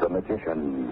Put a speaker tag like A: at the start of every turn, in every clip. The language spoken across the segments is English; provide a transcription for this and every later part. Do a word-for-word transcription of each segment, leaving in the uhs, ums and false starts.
A: the Magician.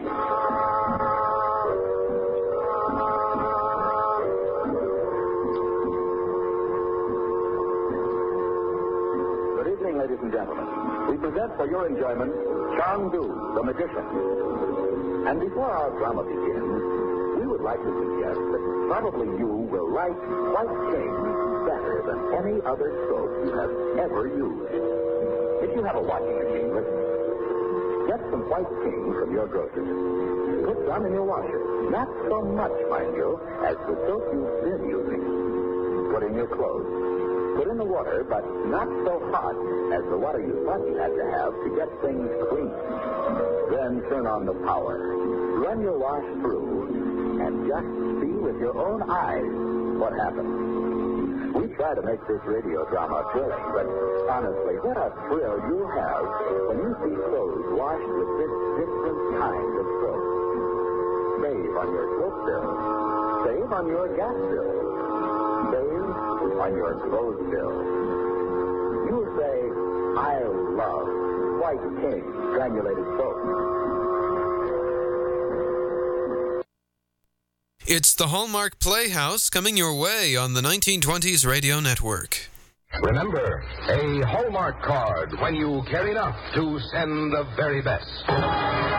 A: Good evening, ladies and gentlemen. We present for your enjoyment Chong-Du, the Magician. And before our drama begins, we would like to suggest that probably you will like White King better than any other soap you have ever used. If you have a washing machine, listen. Get some White King from your grocer's. Put some in your washer. Not so much, mind you, as the soap you've been using. Put in your clothes. Put in the water, but not so hot as the water you thought you had to have to get things clean. Then turn on the power. Run your wash through, and just see with your own eyes what happens. We try to make this radio drama thrilling, but honestly, what a thrill you have when you see clothes washed with this different kind of soap. Save on your soap bill. Save on your gas bill. Save on your clothes bill. You say, I love White King granulated soap.
B: It's the Hallmark Playhouse coming your way on the nineteen twenties Radio Network.
C: Remember, a Hallmark card when you care enough to send the very best.